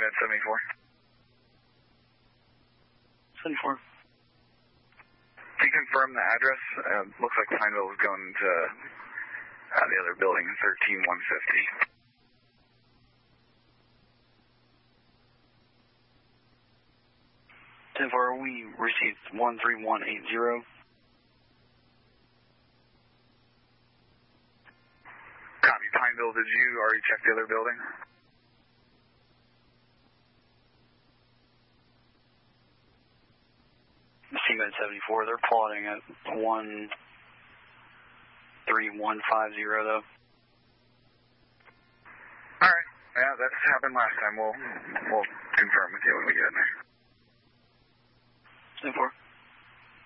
C-Med 74. 74. Can you confirm the address? Looks like Pineville is going to the other building, 13150. 10-4, we received 13180. Copy, Pineville, did you already check the other building? C-Med 74, they're plotting at 13150 though. Alright, yeah, that's happened last time. We'll confirm with you when we get in there. 10-4.